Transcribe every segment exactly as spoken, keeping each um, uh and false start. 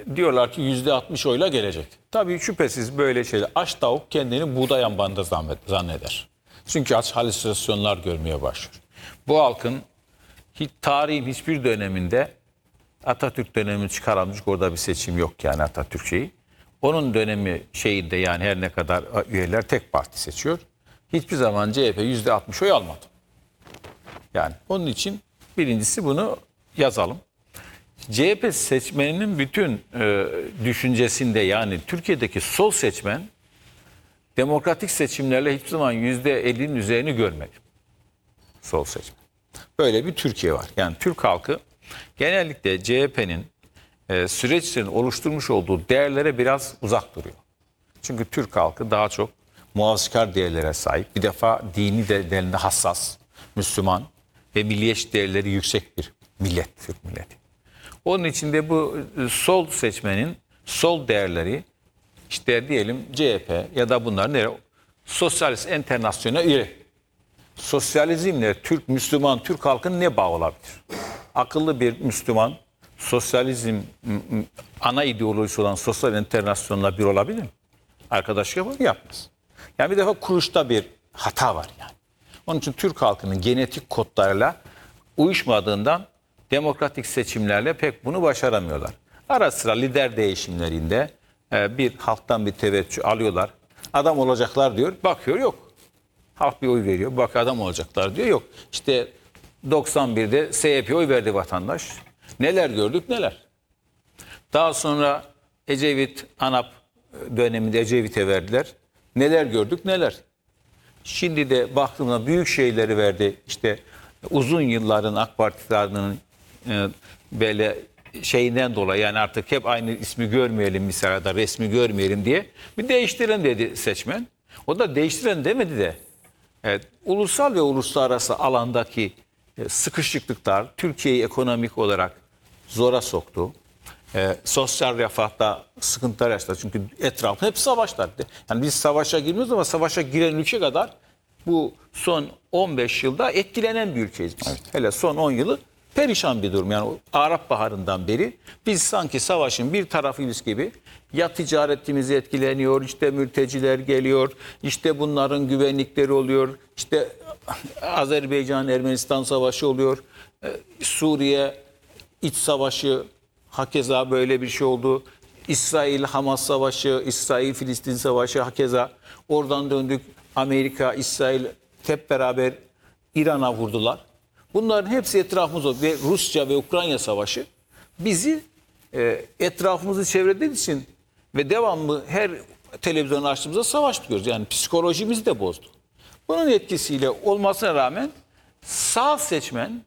diyorlar ki yüzde altmış oyla gelecek. Tabii şüphesiz böyle şeyler. Aç tavuk kendini buğdayan banda zanneder. Çünkü aç halüsinasyonlar görmeye başlıyor. Bu halkın hiç, tarihin hiçbir döneminde Atatürk dönemini çıkarılmış orada bir seçim yok yani Atatürk şeyi. Onun dönemi şeyinde yani her ne kadar üyeler tek parti seçiyor. Hiçbir zaman C H P yüzde altmış oy almadı. Yani onun için birincisi bunu yazalım. C H P seçmeninin bütün e, düşüncesinde yani Türkiye'deki sol seçmen demokratik seçimlerle hiçbir zaman yüzde ellinin üzerini görmedi. Sol seçmen. Böyle bir Türkiye var. Yani Türk halkı genellikle C H P'nin e, süreçlerin oluşturmuş olduğu değerlere biraz uzak duruyor. Çünkü Türk halkı daha çok muhafazakar değerlere sahip. Bir defa dini değerlerinde hassas, Müslüman ve milliyetçi değerleri yüksek bir millet, Türk milleti. Onun için de bu sol seçmenin sol değerleri işte diyelim C H P ya da bunlar ne? Sosyalist Enternasyonel üye. Sosyalizmle Türk, Müslüman, Türk halkının ne bağı olabilir? Akıllı bir Müslüman, sosyalizm ana ideolojisi olan Sosyal Enternasyon'la bir olabilir mi? Arkadaşlık yapar mı? Yapmaz. Yani bir defa kuruşta bir hata var yani. Onun için Türk halkının genetik kodlarıyla uyuşmadığından demokratik seçimlerle pek bunu başaramıyorlar. Ara sıra lider değişimlerinde bir halktan bir teveccüh alıyorlar. Adam olacaklar diyor, bakıyor yok. Halk bir oy veriyor, bak adam olacaklar diyor yok. İşte doksan birde S H P oy verdi vatandaş. Neler gördük neler. Daha sonra Ecevit, ANAP döneminde Ecevit'e verdiler. Neler gördük neler. Şimdi de baktığımda büyük şeyleri verdi. İşte uzun yılların AK Parti'lerinin e, böyle şeyinden dolayı yani artık hep aynı ismi görmeyelim mesela da resmi görmeyelim diye bir değiştirelim dedi seçmen. O da değiştirelim demedi de evet, ulusal ve uluslararası alandaki e, sıkışıklıklar Türkiye'yi ekonomik olarak zora soktu. E, sosyal refahta sıkıntılar yaşadı. Çünkü etrafı hep savaşlar. Yani biz savaşa girmiyoruz ama savaşa giren ülke kadar bu son on beş yılda etkilenen bir ülkeyiz biz. Evet. Hele son on yılı perişan bir durum. Yani Arap Baharı'ndan beri biz sanki savaşın bir tarafıyız gibi ya ticaretimiz etkileniyor, işte mülteciler geliyor, işte bunların güvenlikleri oluyor, işte Azerbaycan-Ermenistan savaşı oluyor, Suriye iç savaşı hakeza böyle bir şey oldu. İsrail-Hamas savaşı, İsrail-Filistin savaşı hakeza. Oradan döndük Amerika, İsrail hep beraber İran'a vurdular. Bunların hepsi etrafımızda ve Rusya ve Ukrayna savaşı bizi e, etrafımızı çevrelediği için ve devamlı her televizyon açtığımızda savaş diyoruz. Yani psikolojimizi de bozdu. Bunun etkisiyle olmasına rağmen sağ seçmen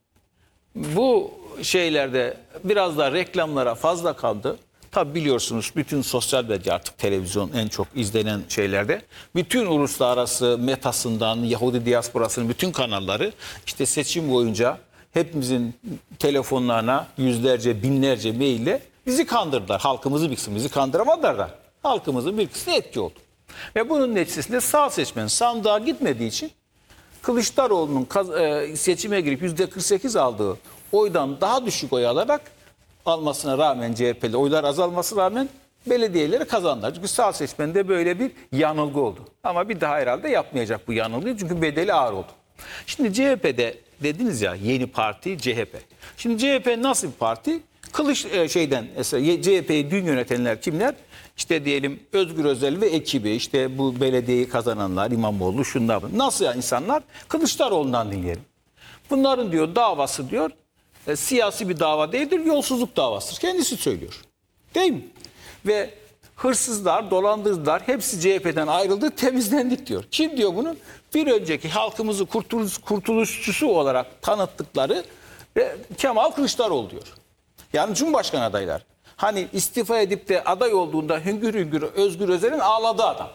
bu şeylerde biraz daha reklamlara fazla kaldı. Tabi biliyorsunuz bütün sosyal medya artık televizyon en çok izlenen şeylerde. Bütün uluslararası metasından Yahudi diasporasının bütün kanalları işte seçim boyunca hepimizin telefonlarına yüzlerce binlerce maille bizi kandırdılar. Halkımızı bir kısmı bizi kandıramadılar da halkımızın bir kısmı etki oldu. Ve bunun neticesinde sağ seçmen sandığa gitmediği için Kılıçdaroğlu'nun seçime girip yüzde kırk sekiz aldığı oydan daha düşük oy alarak almasına rağmen C H P'li oylar azalmasına rağmen belediyeleri kazandılar. Çünkü sağ seçmende böyle bir yanılgı oldu. Ama bir daha herhalde yapmayacak bu yanılgıyı çünkü bedeli ağır oldu. Şimdi C H P'de dediniz ya yeni parti C H P. Şimdi C H P nasıl bir parti? Kılıç şeyden mesela C H P'yi dün yönetenler kimler? İşte diyelim Özgür Özel ve ekibi işte bu belediyeyi kazananlar İmamoğlu şunlar. Nasıl ya insanlar? Kılıçdaroğlu'ndan dinleyelim. Bunların diyor davası diyor e, siyasi bir dava değildir, yolsuzluk davasıdır. Kendisi söylüyor. Değil mi? Ve hırsızlar, dolandırıcılar hepsi C H P'den ayrıldı, temizlendik diyor. Kim diyor bunu? Bir önceki halkımızı kurtuluş, kurtuluşçusu olarak tanıttıkları e, Kemal Kılıçdaroğlu diyor. Yani Cumhurbaşkanı adaylar. Hani istifa edip de aday olduğunda hüngür hüngür Özgür Özel'in ağladığı adam.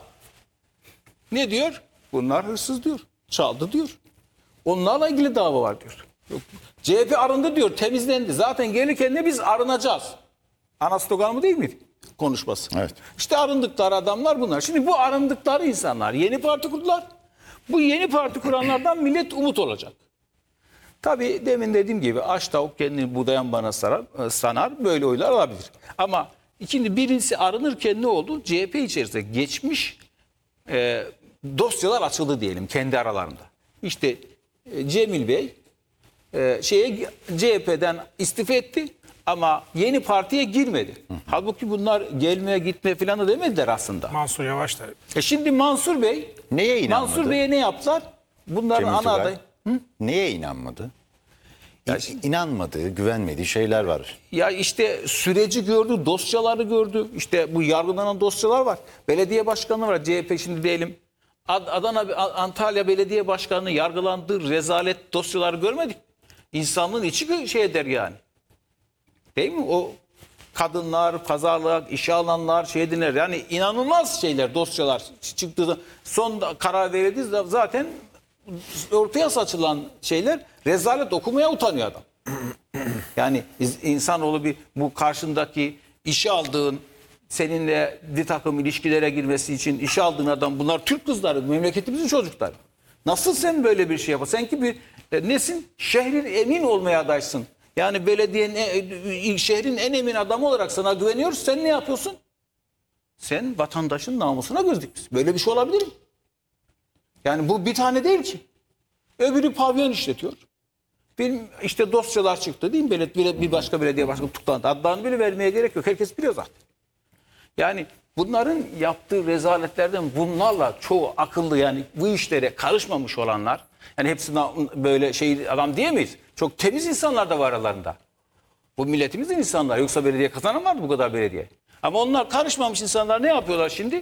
Ne diyor? Bunlar hırsız diyor. Çaldı diyor. Onlarla ilgili dava var diyor. C H P arındı diyor, temizlendi. Zaten gelirken de biz arınacağız. Ana sloganı mı değil mi konuşması? Evet. İşte arındıkları adamlar bunlar. Şimdi bu arındıkları insanlar yeni parti kurdular. Bu yeni parti kuranlardan millet umut olacak. Tabii demin dediğim gibi aç tavuk kendini buğdayan bana sarar, sanar böyle oylar olabilir. Ama İkinci, birincisi aranırken ne oldu? C H P içerisinde geçmiş e, dosyalar açıldı diyelim kendi aralarında. İşte e, Cemil Bey e, şeye C H P'den istifa etti ama yeni partiye girmedi. Hı. Halbuki bunlar gelmeye gitmeye falan da demediler aslında. Mansur Yavaş da. E şimdi Mansur Bey neye inanmadı? Mansur Bey'e ne yaptılar? Bunların Cemil ana Tugay, aday. Hı? Neye inanmadı? Ya, İnanmadığı, güvenmediği şeyler var. Ya işte süreci gördü, dosyaları gördü. İşte bu yargılanan dosyalar var. Belediye başkanı var. C H P şimdi diyelim Adana, Antalya Belediye Başkanı yargılandı. Rezalet dosyaları görmedik. İnsanlığın içi şey eder yani. Değil mi? O kadınlar, pazarlık, işe alanlar şey dinler. Yani inanılmaz şeyler, dosyalar çıktı. Son karar verildi zaten ortaya saçılan şeyler rezalet, okumaya utanıyor adam. Yani insanoğlu bir bu karşındaki işe aldığın, seninle bir takım ilişkilere girmesi için işe aldığın adam, bunlar Türk kızları, memleketimizin çocukları. Nasıl sen böyle bir şey yaparsın? Sen ki bir e, nesin? Şehrin emin olmaya adaysın. Yani belediyenin, e, şehrin en emin adamı olarak sana güveniyoruz. Sen ne yapıyorsun? Sen vatandaşın namusuna göz dikmişsin. Böyle bir şey olabilir mi? Yani bu bir tane değil ki. Öbürü pavyon işletiyor. Bir işte dosyalar çıktı değil mi? Belediye, bir başka belediye başkanı tutuklandı. Adlarını bile vermeye gerek yok. Herkes biliyor zaten. Yani bunların yaptığı rezaletlerden bunlarla çoğu akıllı, yani bu işlere karışmamış olanlar, yani hepsi böyle şey adam diyemeyiz. Çok temiz insanlar da var aralarında. Bu milletimizin insanları. Yoksa belediye kazanamaz bu kadar belediye. Ama onlar karışmamış insanlar ne yapıyorlar şimdi?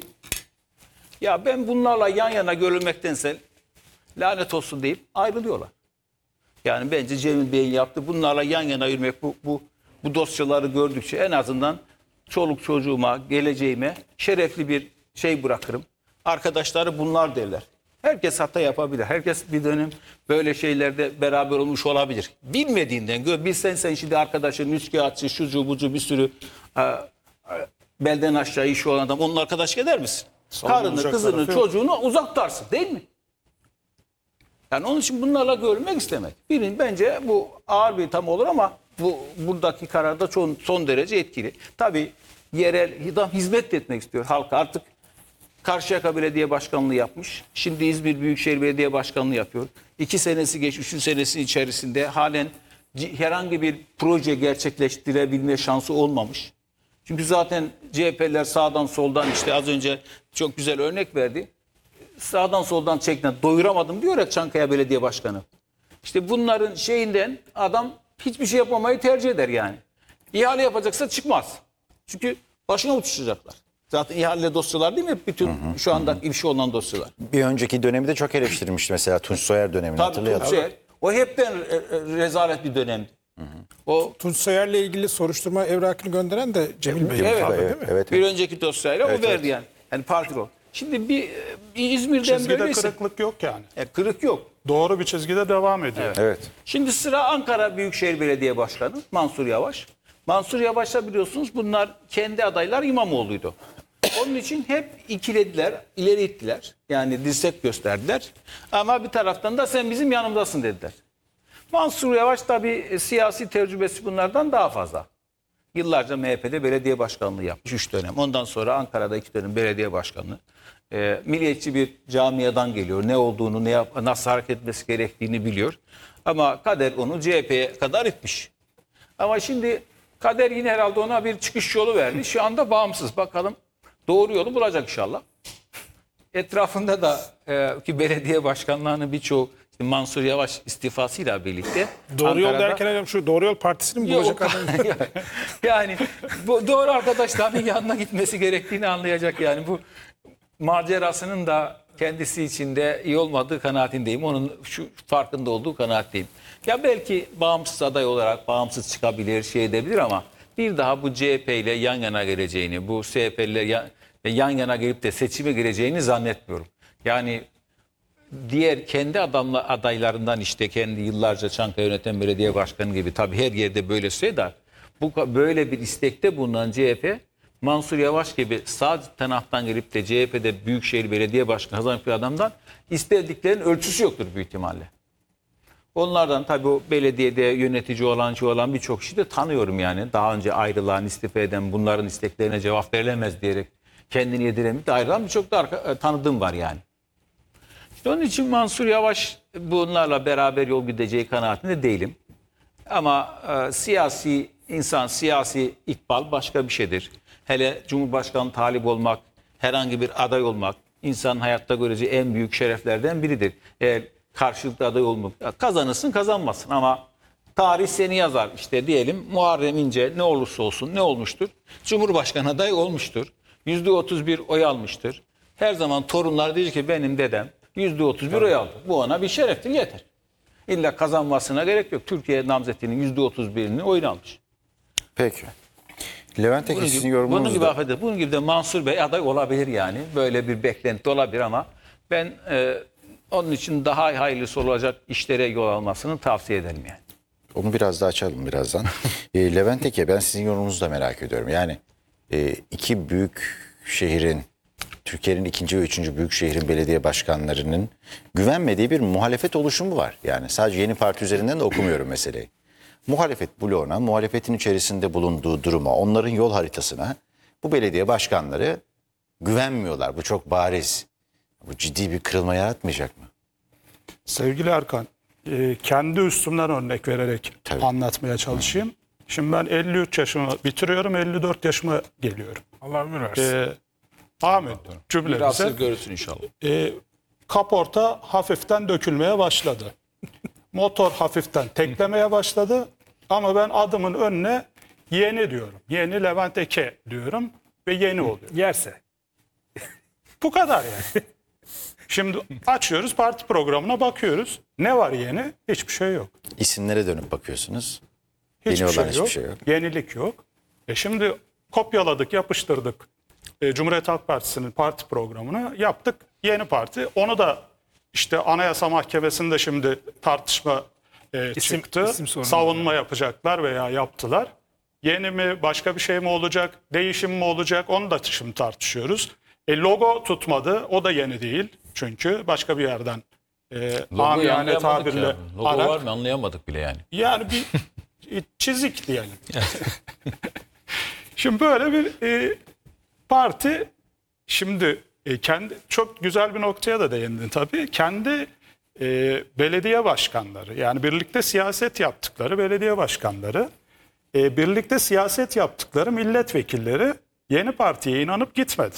Ya ben bunlarla yan yana görülmektense lanet olsun deyip ayrılıyorlar. Yani bence Cemil Bey'in yaptığı bunlarla yan yana yürümek, bu, bu, bu dosyaları gördükçe en azından çoluk çocuğuma, geleceğime şerefli bir şey bırakırım. Arkadaşları bunlar derler. Herkes hata yapabilir. Herkes bir dönem böyle şeylerde beraber olmuş olabilir. Bilmediğinden gör. Bilsen sen şimdi arkadaşın üçkağıtçı, şucu bucu bir sürü e, e, belden aşağı işi olan adam, onun arkadaş eder misin? Karını, kızını, çocuğunu uzak tutarsın değil mi? Yani onun için bunlarla görülmek istemek. Birin bence bu ağır bir tam olur ama bu buradaki kararda son, son derece etkili. Tabii yerel adam hizmet etmek istiyor halka. Artık Karşıyaka Belediye Başkanlığı yapmış. Şimdi İzmir Büyükşehir Belediye Başkanlığı yapıyor. İki senesi geç, üçüncü senesi içerisinde halen herhangi bir proje gerçekleştirebilme şansı olmamış. Çünkü zaten C H P'liler sağdan soldan, işte az önce çok güzel örnek verdi. Sağdan soldan çekten doyuramadım diyor ya Çankaya Belediye Başkanı. İşte bunların şeyinden adam hiçbir şey yapmamayı tercih eder yani. İhale yapacaksa çıkmaz. Çünkü başına uçuşacaklar. Zaten ihale dosyalar değil mi? Bütün hı hı, şu anda ifşa olan dosyalar. Bir önceki dönemi de çok eleştirmişti mesela Tunç Soyer dönemini, tabii, hatırlayalım. Tunç Soyer. O hepten rezalet bir dönemdi. Hı hı. O Tunç Soyer'le ilgili soruşturma evrakını gönderen de Cemil Bey. Evet, abi, evet, değil mi? evet. Bir önceki dosyayla evet, o verdi evet. yani. Yani parti o. Şimdi bir, bir İzmir'den Çizgide böyleyse, kırıklık yok yani. E, kırık yok. Doğru bir çizgide devam ediyor. Evet. Evet. Şimdi sıra Ankara Büyükşehir Belediye Başkanı Mansur Yavaş. Mansur Yavaş'la biliyorsunuz bunlar kendi adaylar İmamoğlu'ydu. Onun için hep ikilediler, ileri ittiler. Yani dirsek gösterdiler. Ama bir taraftan da sen bizim yanımdasın dediler. Mansur Yavaş tabii siyasi tecrübesi bunlardan daha fazla. Yıllarca M H P'de belediye başkanlığı yapmış üç dönem. Ondan sonra Ankara'da iki dönem belediye başkanlığı. E, milliyetçi bir camiadan geliyor. Ne olduğunu, ne yap, nasıl hareket etmesi gerektiğini biliyor. Ama kader onu C H P'ye kadar itmiş. Ama şimdi kader yine herhalde ona bir çıkış yolu verdi. Şu anda bağımsız. Bakalım doğru yolu bulacak inşallah. Etrafında da e, ki belediye başkanlarının birçoğu işte Mansur Yavaş istifasıyla birlikte Doğru Ankara'da, yol derken hocam şu Doğru Yol Partisi'ni mi bulacak adam? yani bu doğru arkadaşların yanına gitmesi gerektiğini anlayacak yani. Bu macerasının da kendisi içinde iyi olmadığı kanaatindeyim. Onun şu farkında olduğu kanaatteyim. Ya belki bağımsız aday olarak bağımsız çıkabilir, şey edebilir ama bir daha bu C H P ile yan yana geleceğini, bu C H P ile yan, yan yana gelip de seçime gireceğini zannetmiyorum. Yani diğer kendi adamla adaylarından, işte kendi yıllarca Çankaya yöneten belediye başkanı gibi, tabii her yerde böyle şey de bu böyle bir istekte bulunan C H P, Mansur Yavaş gibi sağ taraftan gelip de C H P'de Büyükşehir Belediye Başkanı kazanmış bir adamdan istediklerinin ölçüsü yoktur büyük ihtimalle. Onlardan tabii o belediyede yönetici olan, şey olan birçok kişi de tanıyorum yani. Daha önce ayrılan, istifa eden, bunların isteklerine cevap verilemez diyerek kendini yediremeyip de ayrılan birçok da arka, tanıdığım var yani. İşte onun için Mansur Yavaş bunlarla beraber yol gideceği kanaatinde değilim. Ama e, siyasi insan, siyasi ikbal başka bir şeydir. Hele Cumhurbaşkanı talip olmak, herhangi bir aday olmak, insanın hayatta göreceği en büyük şereflerden biridir. Eğer karşılıklı aday olmak, kazanırsın kazanmasın ama tarih seni yazar. İşte diyelim Muharrem İnce ne olursa olsun ne olmuştur? Cumhurbaşkanı adayı olmuştur. yüzde otuz bir oy almıştır. Her zaman torunlar diyecek ki benim dedem yüzde otuz bir oy aldı. Bu ona bir şereftir, yeter. İlla kazanmasına gerek yok. Türkiye namzetinin yüzde otuz birini oyunu almış. Peki. Levent Tekin Bunun sizin gibi, yorumunuz bunun gibi, da- affedersin, bunun gibi de Mansur Bey aday olabilir yani. Böyle bir beklenti olabilir ama ben e, onun için daha hayırlısı olacak işlere yol almasını tavsiye ederim yani. Onu biraz daha açalım birazdan. e, Levent Tekin, ben sizin yorumunuzu da merak ediyorum. Yani e, iki büyük şehrin, Türkiye'nin ikinci ve üçüncü büyük şehrin belediye başkanlarının güvenmediği bir muhalefet oluşumu var. Yani sadece Yeni Parti üzerinden de okumuyorum meseleyi. Muhalefet bloğuna, muhalefetin içerisinde bulunduğu duruma, onların yol haritasına bu belediye başkanları güvenmiyorlar. Bu çok bariz. Bu ciddi bir kırılma yaratmayacak mı? Sevgili Erkan, e, kendi üstümden örnek vererek Tabii. anlatmaya çalışayım. Şimdi ben elli üç yaşımı bitiriyorum, elli dört yaşıma geliyorum. Allah ömür versin. E, Ahmet Bir cümlemize asıl görürsün inşallah. e, kaporta hafiften dökülmeye başladı. Motor hafiften teklemeye başladı. Ama ben adımın önüne yeni diyorum. Yeni Levent Eke diyorum ve yeni oluyor. Yerse. Bu kadar yani. Şimdi açıyoruz parti programına bakıyoruz. Ne var yeni? Hiçbir şey yok. İsimlere dönüp bakıyorsunuz. Hiçbir Yeni olan şey, hiçbir yok. şey yok. Yenilik yok. E şimdi kopyaladık, yapıştırdık. E, Cumhuriyet Halk Partisi'nin parti programını yaptık. Yeni parti. Onu da işte Anayasa Mahkemesi'nde şimdi tartışma e, İsim- çıktı. isim sorunu Savunma yapacaklar veya yaptılar. Yeni mi, başka bir şey mi olacak, değişim mi olacak, onu da şimdi tartışıyoruz. E, logo tutmadı, o da yeni değil. Çünkü başka bir yerden e, Logoyu amiyane anlayamadık tabirle ya. Logo arak- var mı anlayamadık bile yani. yani bir çizik diyelim. Şimdi böyle bir e, parti şimdi e, kendi çok güzel bir noktaya da değindin tabii. Kendi e, belediye başkanları yani birlikte siyaset yaptıkları belediye başkanları e, birlikte siyaset yaptıkları milletvekilleri Yeni Parti'ye inanıp gitmedi.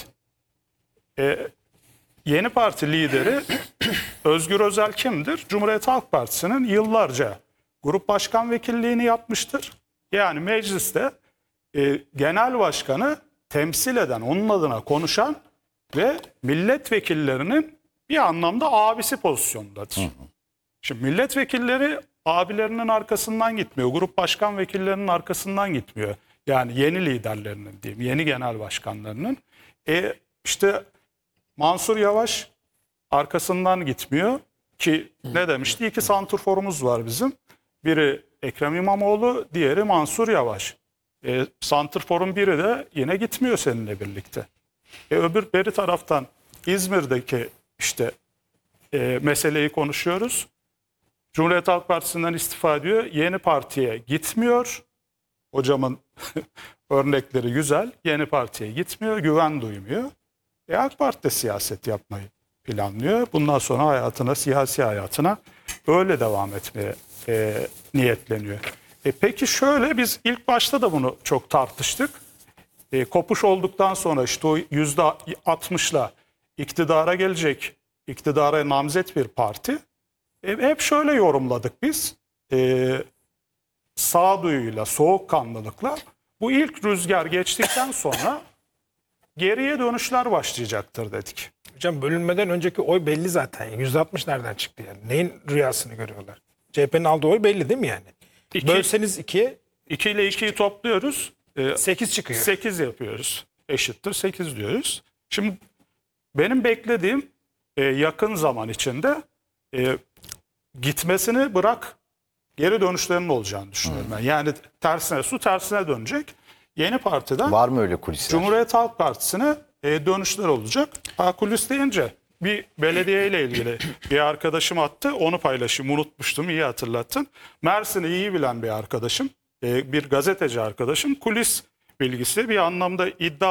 E, Yeni Parti lideri Özgür Özel kimdir? Cumhuriyet Halk Partisi'nin yıllarca grup başkan vekilliğini yapmıştır. Yani mecliste e, genel başkanı temsil eden, onun adına konuşan ve milletvekillerinin bir anlamda abisi pozisyonundadır. Şimdi milletvekilleri abilerinin arkasından gitmiyor, grup başkan vekillerinin arkasından gitmiyor. Yani yeni liderlerinin diyeyim, yeni genel başkanlarının. E, işte Mansur Yavaş arkasından gitmiyor ki ne demişti? İki santrforumuz var bizim. Biri Ekrem İmamoğlu, diğeri Mansur Yavaş. E, santrforun biri de yine gitmiyor seninle birlikte. E, öbür beri taraftan İzmir'deki işte e, meseleyi konuşuyoruz. Cumhuriyet Halk Partisi'nden istifa ediyor. Yeni Parti'ye gitmiyor. Hocamın örnekleri güzel. Yeni Parti'ye gitmiyor, güven duymuyor. E AK Parti de siyaset yapmayı planlıyor. Bundan sonra hayatına, siyasi hayatına öyle devam etmeye e, niyetleniyor. E peki şöyle biz ilk başta da bunu çok tartıştık. E, kopuş olduktan sonra işte o yüzde altmışla iktidara gelecek, iktidara namzet bir parti. E, hep şöyle yorumladık biz. E, sağduyuyla, soğukkanlılıkla bu ilk rüzgar geçtikten sonra geriye dönüşler başlayacaktır dedik. Hocam bölünmeden önceki oy belli zaten. yüzde altmış nereden çıktı yani? Neyin rüyasını görüyorlar? C H P'nin aldığı oy belli değil mi yani? İki- Bölseniz ikiye iki ile ikiyi topluyoruz. E, sekiz çıkıyor. sekiz yapıyoruz. Eşittir sekiz diyoruz. Şimdi benim beklediğim e, yakın zaman içinde e, gitmesini bırak geri dönüşlerinin olacağını düşünüyorum ben. Yani tersine su tersine dönecek. Yeni partiden Var mı öyle kulisler? Cumhuriyet Halk Partisi'ne e, dönüşler olacak. Ha, kulis deyince bir belediye ile ilgili bir arkadaşım attı. Onu paylaşayım. Unutmuştum. İyi hatırlattın. Mersin'i iyi bilen bir arkadaşım. Bir gazeteci arkadaşım. Kulis bilgisi bir anlamda iddia